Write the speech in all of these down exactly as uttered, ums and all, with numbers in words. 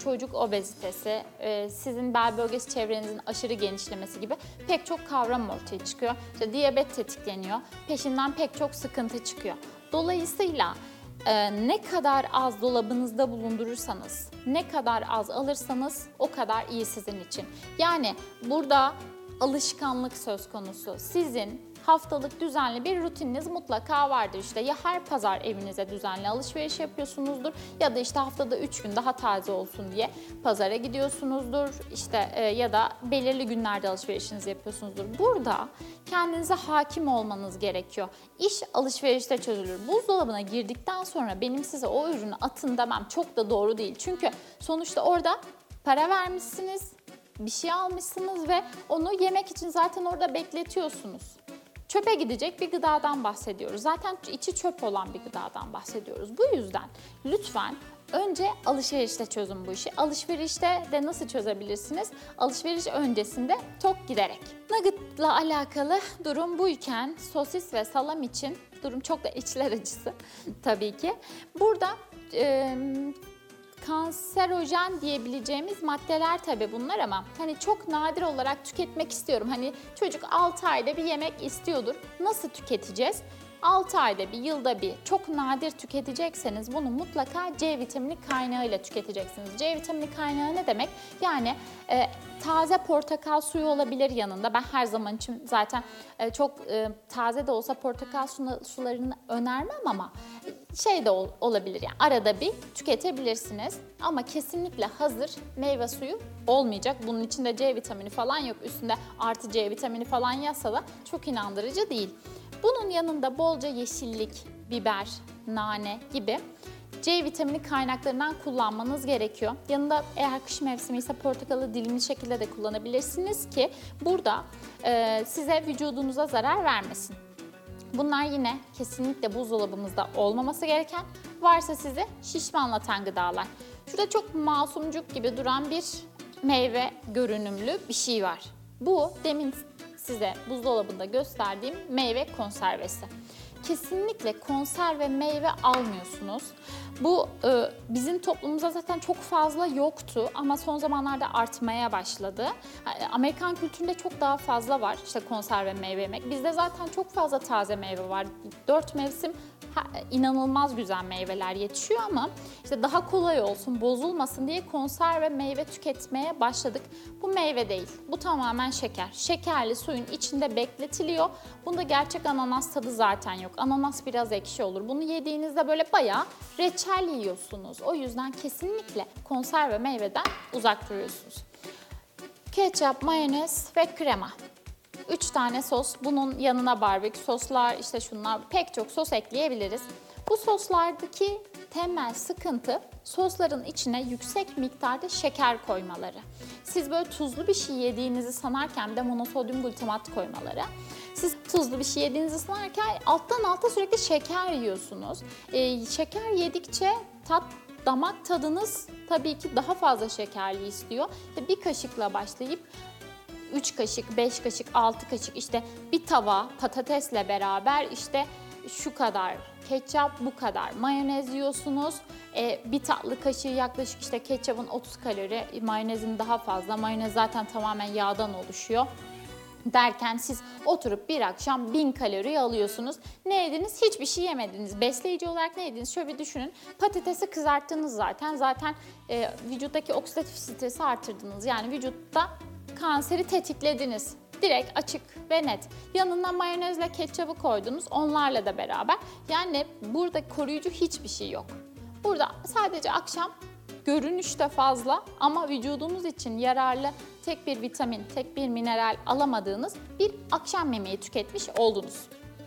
çocuk obezitesi, e, sizin bel bölgesi çevrenizin aşırı genişlemesi gibi pek çok kavram ortaya çıkıyor. İşte diyabet tetikleniyor, peşinden pek çok sıkıntı çıkıyor. Dolayısıyla e, ne kadar az dolabınızda bulundurursanız, ne kadar az alırsanız o kadar iyi sizin için. Yani burada alışkanlık söz konusu. Sizin haftalık düzenli bir rutininiz mutlaka vardır. İşte ya her pazar evinize düzenli alışveriş yapıyorsunuzdur ya da işte haftada üç gün daha taze olsun diye pazara gidiyorsunuzdur. İşte e, ya da belirli günlerde alışverişinizi yapıyorsunuzdur. Burada kendinize hakim olmanız gerekiyor. İş alışverişte çözülür. Buzdolabına girdikten sonra benim size o ürünü atın demem çok da doğru değil. Çünkü sonuçta orada para vermişsiniz, bir şey almışsınız ve onu yemek için zaten orada bekletiyorsunuz. Çöpe gidecek bir gıdadan bahsediyoruz. Zaten içi çöp olan bir gıdadan bahsediyoruz. Bu yüzden lütfen önce alışverişte çözün bu işi. Alışverişte de nasıl çözebilirsiniz? Alışveriş öncesinde tok giderek. Nugget'la alakalı durum buyken sosis ve salam için durum çok da içler acısı tabii ki. Burada e, kanserojen diyebileceğimiz maddeler tabii bunlar ama hani çok nadir olarak tüketmek istiyorum. Hani çocuk altı ayda bir yemek istiyordur. Nasıl tüketeceğiz? altı ayda bir, yılda bir çok nadir tüketecekseniz bunu mutlaka C vitamini kaynağıyla tüketeceksiniz. C vitamini kaynağı ne demek? Yani e, taze portakal suyu olabilir yanında. Ben her zaman için zaten e, çok e, taze de olsa portakal sularını önermem ama şey de ol, olabilir yani arada bir tüketebilirsiniz. Ama kesinlikle hazır meyve suyu olmayacak. Bunun içinde C vitamini falan yok. Üstünde artı C vitamini falan yazsa da çok inandırıcı değil. Bunun yanında bolca yeşillik, biber, nane gibi C vitamini kaynaklarından kullanmanız gerekiyor. Yanında eğer kış mevsimi ise portakalı dilimli şekilde de kullanabilirsiniz ki burada e, size vücudunuza zarar vermesin. Bunlar yine kesinlikle buzdolabımızda olmaması gereken, varsa sizi şişmanlatan gıdalar. Şurada çok masumcuk gibi duran bir meyve görünümlü bir şey var. Bu demin size buzdolabında gösterdiğim meyve konservesi. Kesinlikle konserve meyve almıyorsunuz. Bu e, bizim toplumumuzda zaten çok fazla yoktu ama son zamanlarda artmaya başladı. Amerikan kültüründe çok daha fazla var işte konserve meyve yemek. Bizde zaten çok fazla taze meyve var. Dört mevsim ha, inanılmaz güzel meyveler yetişiyor ama işte daha kolay olsun, bozulmasın diye konserve meyve tüketmeye başladık. Bu meyve değil, bu tamamen şeker. Şekerli suyun içinde bekletiliyor. Bunda gerçek ananas tadı zaten yok. Ananas biraz ekşi olur. Bunu yediğinizde böyle bayağı reçel yiyorsunuz. O yüzden kesinlikle konserve meyveden uzak duruyorsunuz. Ketçap, mayonez ve krema. Üç tane sos. Bunun yanına barbekü soslar, işte şunlar pek çok sos ekleyebiliriz. Bu soslardaki temel sıkıntı sosların içine yüksek miktarda şeker koymaları. Siz böyle tuzlu bir şey yediğinizi sanarken de monosodyum glutamat koymaları. Siz tuzlu bir şey yediğinizi sanarken alttan alta sürekli şeker yiyorsunuz. Ee, şeker yedikçe tat, damak tadınız tabii ki daha fazla şekerli istiyor. İşte bir kaşıkla başlayıp üç kaşık, beş kaşık, altı kaşık işte bir tava patatesle beraber işte şu kadar ketçap, bu kadar mayonez yiyorsunuz. Ee, bir tatlı kaşığı yaklaşık işte ketçapın otuz kalori, mayonezin daha fazla. Mayonez zaten tamamen yağdan oluşuyor. Derken siz oturup bir akşam bin kalori alıyorsunuz. Ne yediniz? Hiçbir şey yemediniz. Besleyici olarak ne yediniz? Şöyle bir düşünün. Patatesi kızarttınız zaten. Zaten e, vücuttaki oksidatif stresi artırdınız. Yani vücutta kanseri tetiklediniz. Direkt açık ve net. Yanına mayonezle ketçabı koydunuz. Onlarla da beraber. Yani burada koruyucu hiçbir şey yok. Burada sadece akşam görünüşte fazla ama vücudunuz için yararlı tek bir vitamin, tek bir mineral alamadığınız bir akşam yemeği tüketmiş oldunuz.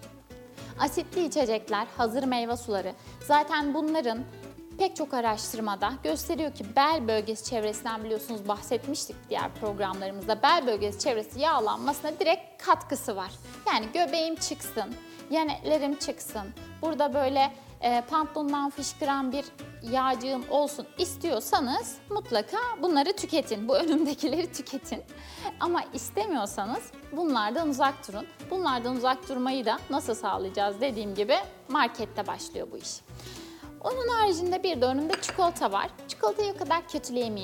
Asitli içecekler, hazır meyve suları. Zaten bunların pek çok araştırmada gösteriyor ki bel bölgesi çevresinden biliyorsunuz bahsetmiştik diğer programlarımızda. Bel bölgesi çevresi yağlanmasına direkt katkısı var. Yani göbeğim çıksın, yanaklarım çıksın. Burada böyle e, pantolondan fışkıran bir yağcığım olsun istiyorsanız mutlaka bunları tüketin. Bu önümdekileri tüketin. Ama istemiyorsanız bunlardan uzak durun. Bunlardan uzak durmayı da nasıl sağlayacağız dediğim gibi markette başlıyor bu iş. Onun haricinde bir de önümde çikolata var. Çikolatayı o kadar kötüleyemeyiz.